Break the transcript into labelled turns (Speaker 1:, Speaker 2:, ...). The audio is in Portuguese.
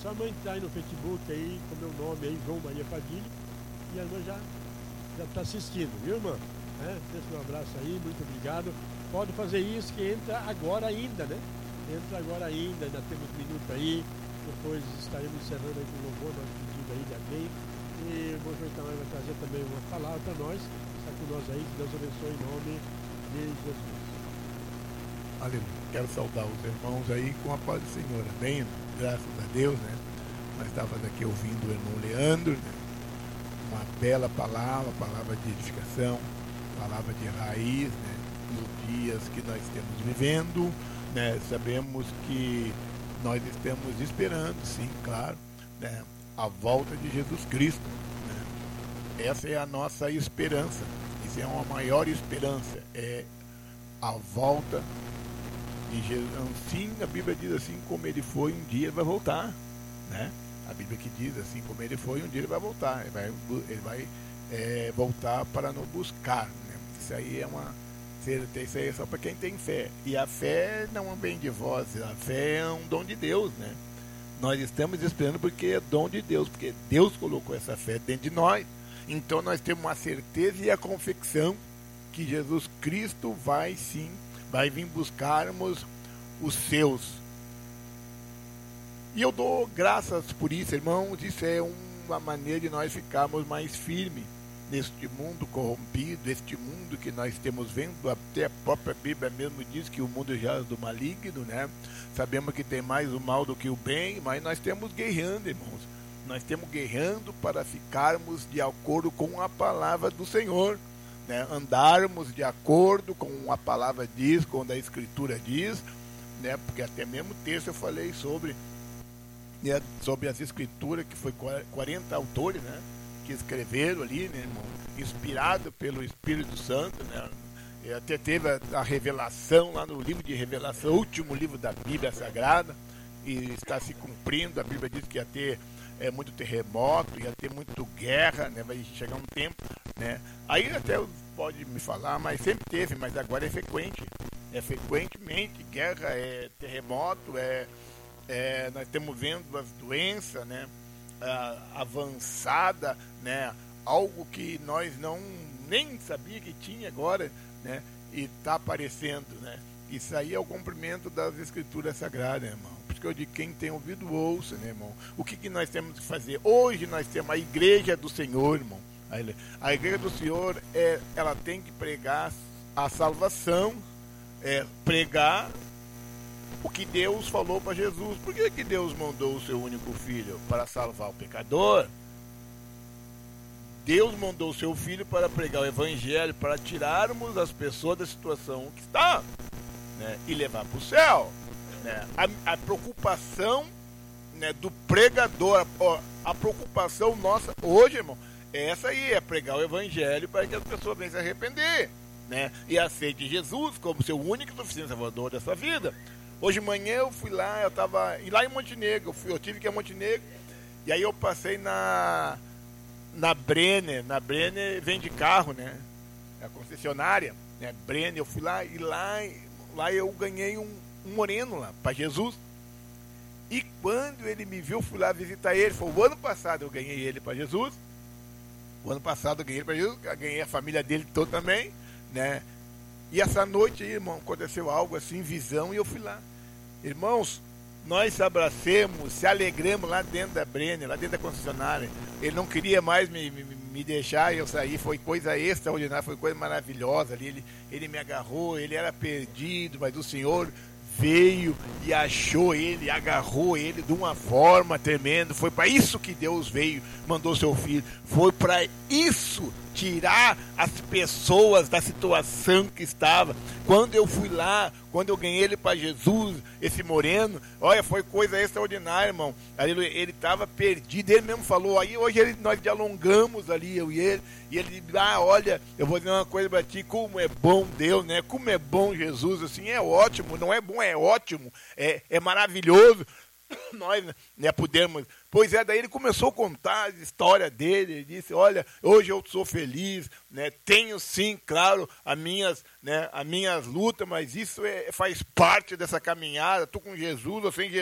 Speaker 1: só a mãe entrar aí no Facebook aí, com o meu nome aí, João Maria Padilha, e a irmã já está assistindo, viu, irmã? Deixa um abraço aí, muito obrigado. Pode fazer isso que entra agora ainda, né? Entra agora ainda temos um minuto aí, depois estaremos encerrando aí com o louvor, nosso pedido aí de amém. E o irmão João também vai trazer também uma palavra para nós, está com nós aí, que Deus abençoe em nome de Jesus.
Speaker 2: Aleluia. Quero saudar os irmãos aí com a paz do Senhor, amém? Graças a Deus, né? Nós estávamos aqui ouvindo o irmão Leandro, né? Uma bela palavra de edificação, palavra de raiz, né? Nos dias que nós estamos vivendo, né? Sabemos que nós estamos esperando, sim, claro, né? A volta de Jesus Cristo, né? Essa é a nossa esperança, isso é uma maior esperança, é a volta de Jesus. Sim, a Bíblia diz assim, como ele foi, um dia ele vai voltar, né? A Bíblia que diz assim, como ele foi, um dia ele vai voltar, ele vai voltar para nos buscar, né? Isso aí é uma certeza, isso aí é só para quem tem fé, e a fé não vem de vós, a fé é um dom de Deus, né? Nós estamos esperando porque é dom de Deus, porque Deus colocou essa fé dentro de nós, então nós temos uma certeza e a convicção que Jesus Cristo vai vir buscarmos os seus. E eu dou graças por isso, irmãos. Isso é uma maneira de nós ficarmos mais firmes neste mundo corrompido, este mundo que nós temos vendo. Até a própria Bíblia mesmo diz que o mundo já é do maligno, né? Sabemos que tem mais o mal do que o bem, mas nós temos guerreando, irmãos. Nós temos guerreando para ficarmos de acordo com a palavra do Senhor, né? Andarmos de acordo com a palavra diz, com a Escritura diz, né? Porque até mesmo texto eu falei sobre as Escrituras, que foi 40 autores, né? Que escreveram ali, né, irmão? Inspirado pelo Espírito Santo, né? E até teve a revelação lá no livro de Revelação, o último livro da Bíblia Sagrada, e está se cumprindo. A Bíblia diz que ia ter muito terremoto, ia ter muito guerra, né? Vai chegar um tempo, né? Aí até pode me falar, mas sempre teve, mas agora é frequente. É frequentemente guerra, terremoto, nós estamos vendo as doenças, né? Avançada, né? Algo que nós nem sabia que tinha agora, né? E está aparecendo, né? Isso aí é o cumprimento das Escrituras Sagradas, irmão. Por isso que eu digo, quem tem ouvido, ouça, né, irmão? O que nós temos que fazer? Hoje nós temos a Igreja do Senhor, irmão. A Igreja do Senhor, ela tem que pregar a salvação, pregar o que Deus falou para Jesus. Por que Deus mandou o seu único filho? Para salvar o pecador. Deus mandou o seu filho para pregar o evangelho, para tirarmos as pessoas da situação que está, né, e levar para o céu, né? A preocupação, né, do pregador, a preocupação nossa hoje, irmão, é essa aí, é pregar o evangelho para que as pessoas venham se arrepender, né, e aceitem Jesus como seu único e suficiente salvador dessa vida. Hoje de manhã eu fui lá, eu estava lá em Montenegro, eu tive que ir a Montenegro, e aí eu passei na Brenner vende carro, né? A concessionária, né? Brenner, eu fui lá e lá eu ganhei um moreno lá, para Jesus. E quando ele me viu, eu fui lá visitar ele. Foi o ano passado eu ganhei ele para Jesus. O ano passado eu ganhei ele para Jesus, eu ganhei a família dele toda também, né? E essa noite aí, irmão, aconteceu algo assim, visão, e eu fui lá. Irmãos, nós se abracemos, se alegramos lá dentro da Brenner, lá dentro da concessionária. Ele não queria mais me deixar eu sair, foi coisa extraordinária, foi coisa maravilhosa ali. Ele me agarrou, ele era perdido, mas o Senhor veio e achou ele, agarrou ele de uma forma tremenda. Foi para isso que Deus veio, mandou seu filho. Foi para isso, tirar as pessoas da situação que estava. Quando eu fui lá, quando eu ganhei ele para Jesus, esse moreno, olha, foi coisa extraordinária, irmão. Ele estava perdido, ele mesmo falou. Aí hoje nós dialogamos ali, eu e ele disse, olha, eu vou dizer uma coisa para ti, como é bom Deus, né? Como é bom Jesus, assim, é ótimo, não é bom, é ótimo, é maravilhoso. Nós, né, podemos. Pois daí ele começou a contar a história dele. Ele disse: olha, hoje eu sou feliz, né? Tenho sim, claro, as minhas lutas, mas isso faz parte dessa caminhada. Estou com Jesus, ou sem Jesus.